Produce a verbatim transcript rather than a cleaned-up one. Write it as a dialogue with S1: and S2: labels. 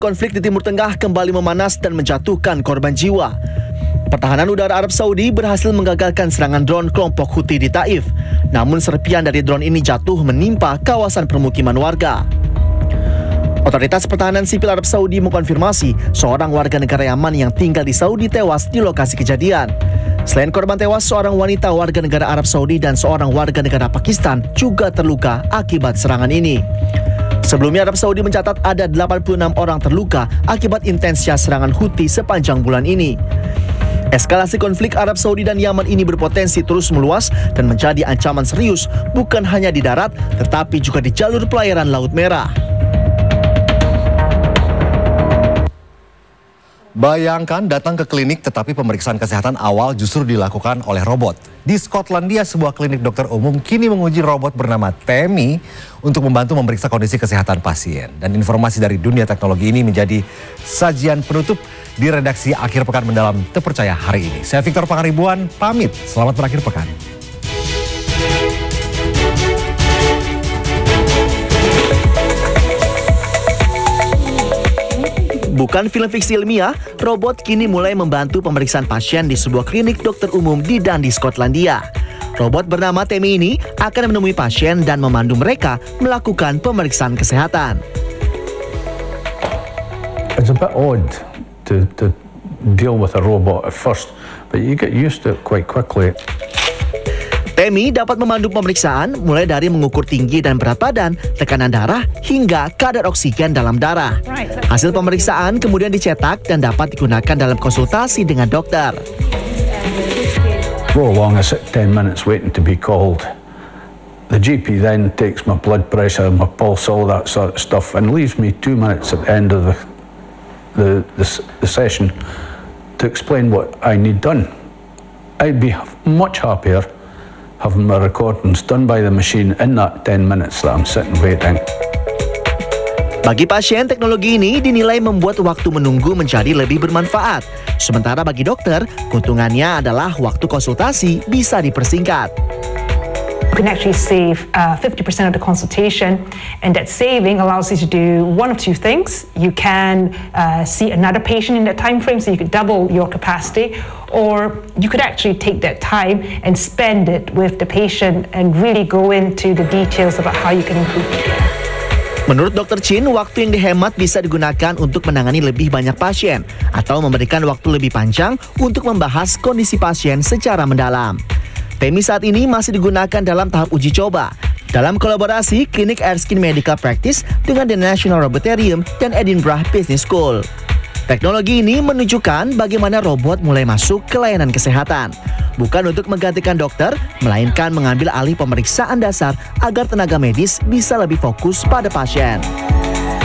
S1: Konflik di Timur Tengah kembali memanas dan menjatuhkan korban jiwa. Pertahanan udara Arab Saudi berhasil menggagalkan serangan drone kelompok Houthi di Taif. Namun serpian dari drone ini jatuh menimpa kawasan permukiman warga. Otoritas Pertahanan Sipil Arab Saudi mengkonfirmasi seorang warga negara Yaman yang tinggal di Saudi tewas di lokasi kejadian. Selain korban tewas, seorang wanita warga negara Arab Saudi dan seorang warga negara Pakistan juga terluka akibat serangan ini. Sebelumnya Arab Saudi mencatat ada delapan puluh enam orang terluka akibat intensnya serangan Houthi sepanjang bulan ini. Eskalasi konflik Arab Saudi dan Yaman ini berpotensi terus meluas dan menjadi ancaman serius bukan hanya di darat tetapi juga di jalur pelayaran Laut Merah.
S2: Bayangkan datang ke klinik tetapi pemeriksaan kesehatan awal justru dilakukan oleh robot. Di Skotlandia, sebuah klinik dokter umum kini menguji robot bernama Temi untuk membantu memeriksa kondisi kesehatan pasien. Dan informasi dari dunia teknologi ini menjadi sajian penutup di redaksi Akhir Pekan Mendalam Terpercaya hari ini. Saya Victor Pangaribuan, pamit. Selamat berakhir pekan.
S1: Bukan film fiksi ilmiah, robot kini mulai membantu pemeriksaan pasien di sebuah klinik dokter umum di Dundee, Skotlandia. Robot bernama Temi ini akan menemui pasien dan memandu mereka melakukan pemeriksaan kesehatan.
S3: It's a bit odd to, to deal with a robot at first, but you get used to it quite quickly.
S1: Temi dapat memandu pemeriksaan mulai dari mengukur tinggi dan berat badan, tekanan darah, hingga kadar oksigen dalam darah. Hasil pemeriksaan kemudian dicetak dan dapat digunakan dalam konsultasi dengan dokter.
S3: Go along, I sit ten minutes waiting to be called. The G P then takes my blood pressure, my pulse, all that sort of stuff, and leaves me two minutes at the end of the, the, the, the session to explain what I need done. I'd be much happier having my recordings done by the machine in that ten minutes that I'm sitting waiting.
S1: Bagi pasien, teknologi ini dinilai membuat waktu menunggu menjadi lebih bermanfaat. Sementara bagi dokter, keuntungannya adalah waktu konsultasi bisa dipersingkat.
S4: You can actually save uh, fifty percent of the consultation, and that saving allows you to do one of two things. You can uh, see another patient in that time frame, so you could double your capacity, or you could actually take that time and spend it with the patient and really go into the details about how you can improve the care.
S1: Menurut dokter Chin, waktu yang dihemat bisa digunakan untuk menangani lebih banyak pasien atau memberikan waktu lebih panjang untuk membahas kondisi pasien secara mendalam. Temi saat ini masih digunakan dalam tahap uji coba dalam kolaborasi Klinik Erskine Medical Practice dengan The National Roboterium dan Edinburgh Business School. Teknologi ini menunjukkan bagaimana robot mulai masuk ke layanan kesehatan. Bukan untuk menggantikan dokter, melainkan mengambil alih pemeriksaan dasar agar tenaga medis bisa lebih fokus pada pasien.